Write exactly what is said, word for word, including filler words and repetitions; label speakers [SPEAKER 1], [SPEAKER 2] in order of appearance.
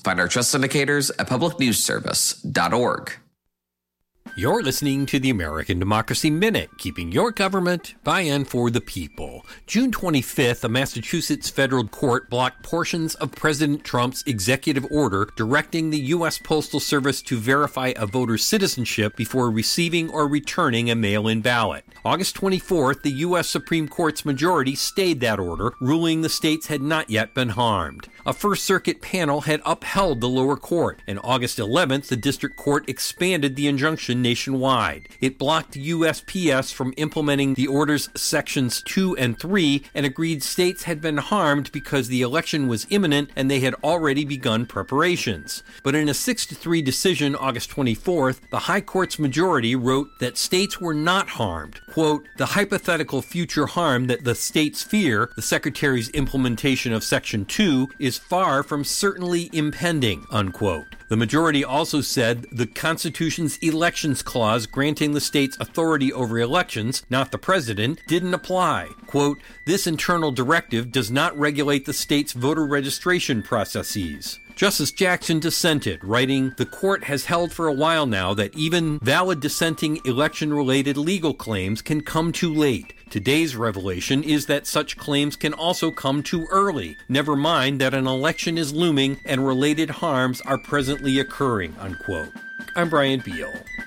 [SPEAKER 1] Find our trust indicators at public news service dot org.
[SPEAKER 2] You're listening to the American Democracy Minute, keeping your government by and for the people. June twenty-fifth, a Massachusetts federal court blocked portions of President Trump's executive order directing the U S Postal Service to verify a voter's citizenship before receiving or returning a mail-in ballot. August twenty-fourth, the U S Supreme Court's majority stayed that order, ruling the states had not yet been harmed. A First Circuit panel had upheld the lower court, and August eleventh, the district court expanded the injunction nationwide. It blocked the U S P S from implementing the order's sections two and three and agreed states had been harmed because the election was imminent and they had already begun preparations. But in a six to three decision August twenty-fourth, the High Court's majority wrote that states were not harmed. Quote, the hypothetical future harm that the states fear, the Secretary's implementation of Section two, is far from certainly impending, unquote. The majority also said the Constitution's Elections Clause granting the states authority over elections, not the president, didn't apply. Quote, this internal directive does not regulate the state's voter registration processes. Justice Jackson dissented, writing, the court has held for a while now that even valid dissenting election-related legal claims can come too late. Today's revelation is that such claims can also come too early. Never mind that an election is looming and related harms are presently occurring, unquote. I'm Brian Beal.